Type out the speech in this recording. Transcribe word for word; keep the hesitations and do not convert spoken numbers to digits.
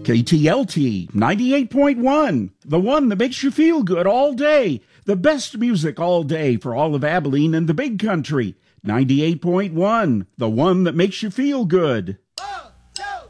K T L T ninety-eight point one, the one that makes you feel good all day. The best music all day for all of Abilene and the Big Country. ninety-eight point one, the one that makes you feel good.